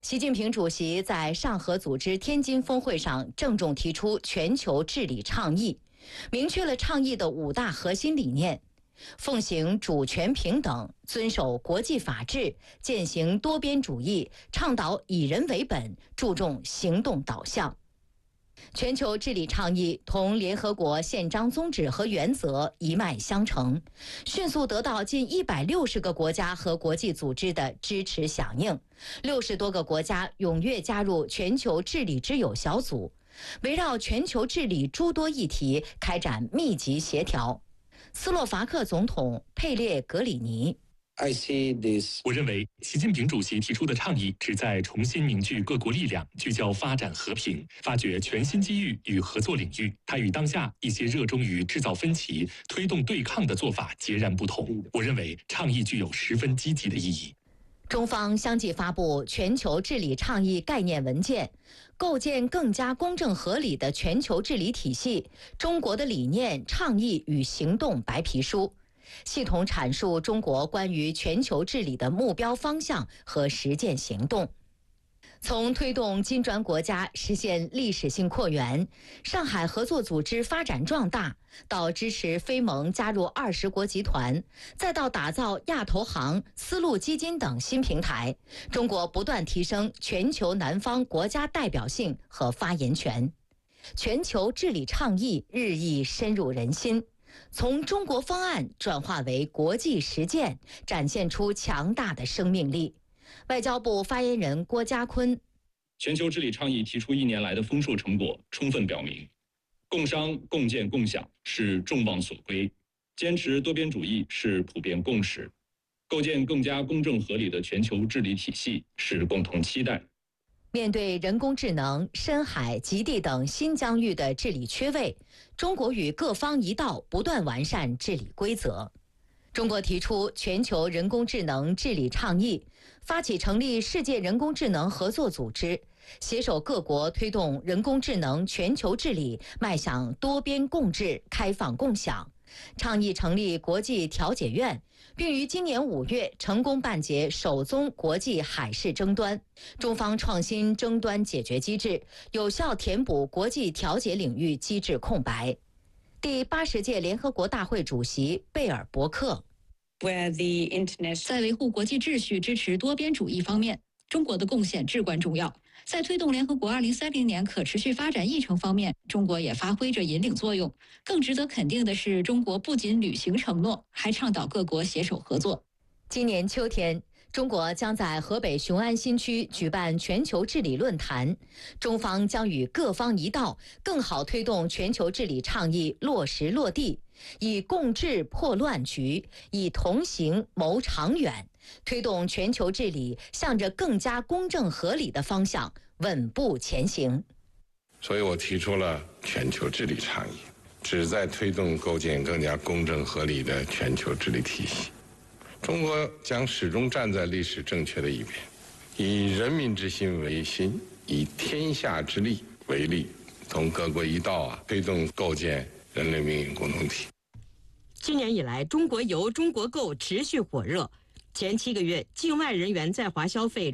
习近平主席在上合组织天津峰会上郑重提出全球治理倡议，明确了倡议的5大核心理念：奉行主权平等，遵守国际法治，践行多边主义，倡导以人为本，注重行动导向。全球治理倡议同联合国宪章宗旨和原则一脉相承，迅速得到近160个国家和国际组织的支持响应，60多个国家踊跃加入全球治理之友小组，围绕全球治理诸多议题开展密集协调。斯洛伐克总统佩列格里尼。 我认为，习近平主席提出的倡议旨在重新凝聚各国力量，聚焦发展和平，发掘全新机遇与合作领域。它与当下一些热衷于制造分歧、推动对抗的做法截然不同。我认为，倡议具有十分积极的意义。 中方相继发布全球治理倡议概念文件，构建更加公正合理的全球治理体系，中国的理念、倡议与行动白皮书，系统阐述中国关于全球治理的目标方向和实践行动。从推动金砖国家实现历史性扩员、上海合作组织发展壮大，到支持非盟加入20国集团，再到打造亚投行、丝路基金等新平台，中国不断提升全球南方国家代表性和发言权。全球治理倡议日益深入人心，从中国方案转化为国际实践，展现出强大的生命力。外交部发言人郭家坤： 全球治理倡议提出1年来的丰硕成果，充分表明，共商、共建、共享是众望所归，坚持多边主义是普遍共识，构建更加公正合理的全球治理体系是共同期待。 面对人工智能、深海、极地等新疆域的治理缺位，中国与各方一道不断完善治理规则。中国提出全球人工智能治理倡议，发起成立世界人工智能合作组织，携手各国推动人工智能全球治理迈向多边共治、开放共享。倡议成立国际调解院，并于今年5月成功办结首宗国际海事争端。中方创新争端解决机制，有效填补国际调解领域机制空白。第80届联合国大会主席贝尔伯克： 在维护国际秩序、支持多边主义方面，中国的贡献至关重要。在推动联合国2030年可持续发展议程方面，中国也发挥着引领作用。更值得肯定的是，中国不仅履行承诺，还倡导各国携手合作。 今年秋天，中国将在河北雄安新区举办全球治理论坛，中方将与各方一道，更好推动全球治理倡议落实落地，以共治破乱局，以同行谋长远，推动全球治理向着更加公正合理的方向稳步前行。 所以我提出了全球治理倡议，旨在推动构建更加公正合理的全球治理体系。中国将始终站在历史正确的一边，以人民之心为心，以天下之利为利，同各国一道推动构建人类命运共同体。 今年以来，中国游、中国购持续火热。前7个月，境外人员在华消费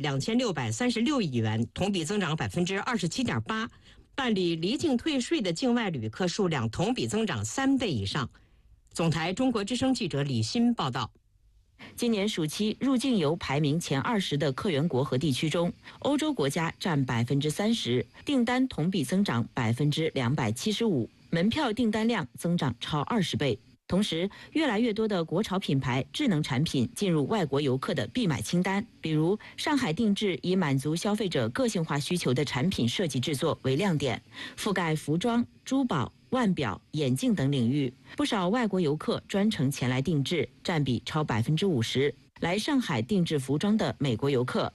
2636亿元，同比增长27.8%。办理离境退税的境外旅客数量同比增长3倍以上。总台中国之声记者李欣报道。 今年暑期入境游排名前20的客源国和地区中，欧洲国家占30%，订单同比增长275%，门票订单量增长超20倍。同时，越来越多的国潮品牌智能产品进入外国游客的必买清单，比如上海定制以满足消费者个性化需求的产品设计制作为亮点，覆盖服装、珠宝、腕表、眼镜等领域，不少外国游客专程前来定制，占比超50%。来上海定制服装的美国游客。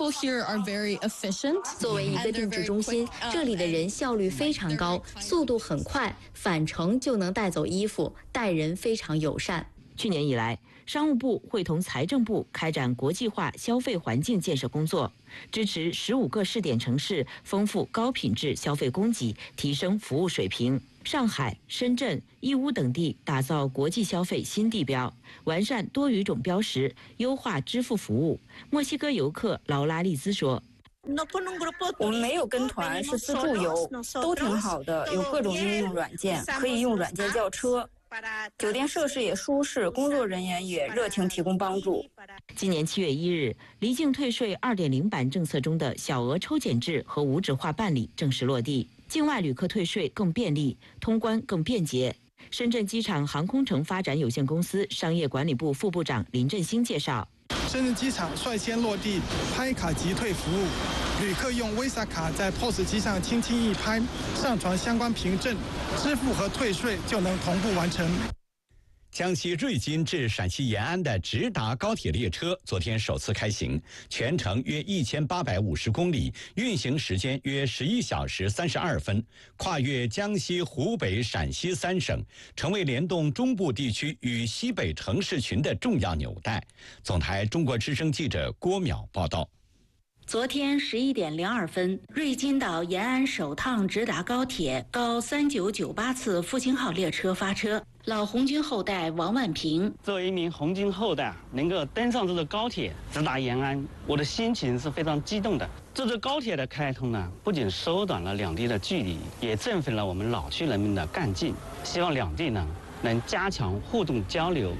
作为一个定制中心，这里的人效率非常高，速度很快，返程就能带走衣服，待人非常友善。 去年以来，商务部会同财政部开展国际化消费环境建设工作，支持15个试点城市丰富高品质消费供给，提升服务水平。上海、深圳、义乌等地打造国际消费新地标，完善多语种标识，优化支付服务。墨西哥游客劳拉利兹说我们没有跟团，是自助游，都挺好的，有各种应用软件，可以用软件叫车。酒店设施也舒适，工作人员也热情提供帮助。 今年7月1日，离境退税 2.0 版政策中的小额抽检制和无纸化办理正式落地，境外旅客退税更便利，通关更便捷。深圳机场航空城发展有限公司商业管理部副部长林振兴介绍， 深圳机场率先落地拍卡即退服务，旅客用 Visa 卡在 POS 机上轻轻一拍，上传相关凭证，支付和退税就能同步完成。 江西瑞金至陕西延安的直达高铁列车昨天首次开行，全程约1850公里，运行时间约11小时32分，跨越江西、湖北、陕西3省，成为联动中部地区与西北城市群的重要纽带。总台中国之声记者郭淼报道。 昨天11点02分，瑞金到延安首趟直达高铁高3998次复兴号列车发车。老红军后代王万平， 作为一名红军后代，能够登上这个高铁直达延安，我的心情是非常激动的。这座高铁的开通呢，不仅缩短了两地的距离，也振奋了我们老区人民的干劲。希望两地呢能加强互动交流。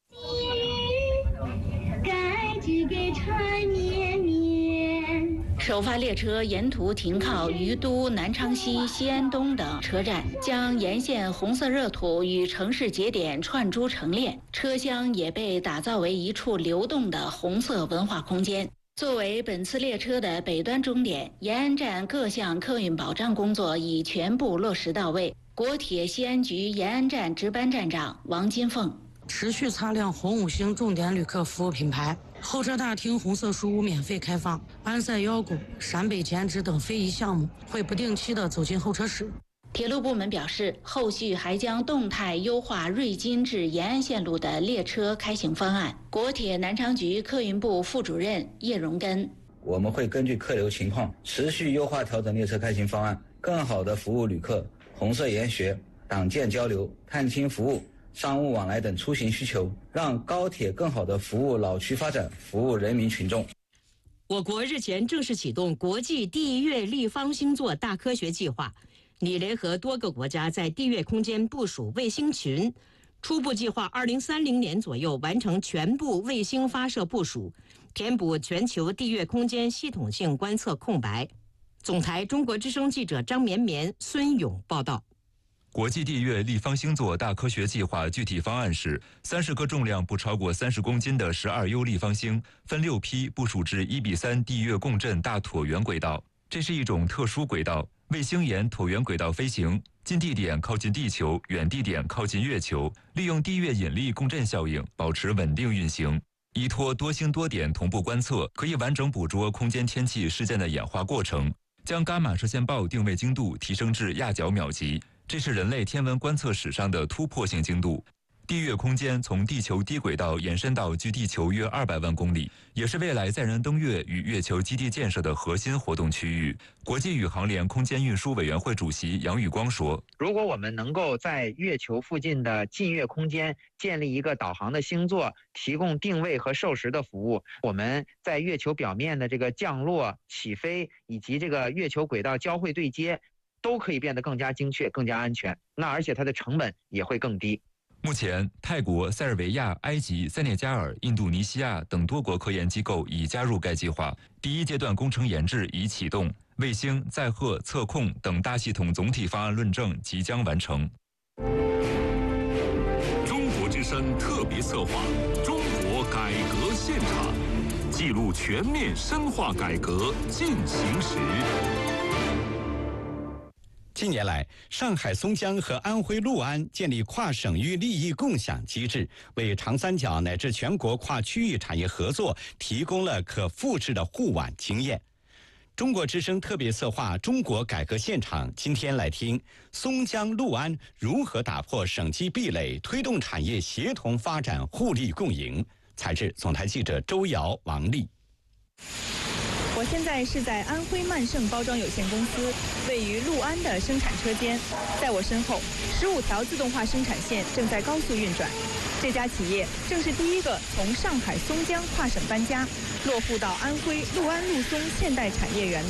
首发列车沿途停靠于都、南昌西、西安东等车站，将沿线红色热土与城市节点串珠成列。车厢也被打造为一处流动的红色文化空间。作为本次列车的北端终点，延安站各项客运保障工作已全部落实到位。国铁西安局延安站值班站长王金凤， 持续擦亮红五星重点旅客服务品牌。候车大厅红色书屋免费开放，安塞腰鼓、陕北剪纸等非遗项目会不定期的走进候车室。 铁路部门表示，后续还将动态优化瑞金至延安线路的列车开行方案。国铁南昌局客运部副主任叶荣根， 我们会根据客流情况持续优化调整列车开行方案，更好地服务旅客红色研学、党建交流、探亲服务、商务往来等出行需求，让高铁更好地服务老区发展，服务人民群众。 我国日前正式启动国际地月立方星座大科学计划，拟联合多个国家在地月空间部署卫星群，初步计划2030年左右完成全部卫星发射部署，填补全球地月空间系统性观测空白。总台中国之声记者张绵绵、孙勇报道。 国际地月立方星座大科学计划具体方案是：30个重量不超过30公斤的12U 立方星，分6批部署至1:3地月共振大椭圆轨道。这是一种特殊轨道，卫星沿椭圆轨道飞行，近地点靠近地球，远地点靠近月球，利用地月引力共振效应保持稳定运行。依托多星多点同步观测，可以完整捕捉空间天气事件的演化过程，将伽马射线暴定位精度提升至亚角秒级。这是人类天文观测史上的突破性精度。地月空间从地球低轨道延伸到距地球约200万公里，也是未来载人登月与月球基地建设的核心活动区域。国际宇航联空间运输委员会主席杨宇光说：“ 如果我们能够在月球附近的近月空间建立一个导航的星座，提供定位和授时的服务，我们在月球表面的这个降落、起飞以及这个月球轨道交会对接，都可以变得更加精确、更加安全。那而且它的成本也会更低。” 目前，泰国、塞尔维亚、埃及、塞内加尔、印度尼西亚等多国科研机构已加入该计划。第一阶段工程研制已启动，卫星、载荷、测控等大系统总体方案论证即将完成。 中国之声特别策划《中国改革现场》，记录全面深化改革进行时。 近年来，上海松江和安徽六安建立跨省域利益共享机制，为长三角乃至全国跨区域产业合作提供了可复制的互挽经验。中国之声特别策划《中国改革现场》，今天来听松江六安如何打破省级壁垒，推动产业协同发展，互利共赢。采制总台记者周瑶、王丽。 我我现在是在安徽曼盛包装有限公司位于六安的生产车间，在我身后，15条自动化生产线正在高速运转。这家企业正是第一个从上海松江跨省搬家，落户到安徽六安陆松现代产业园的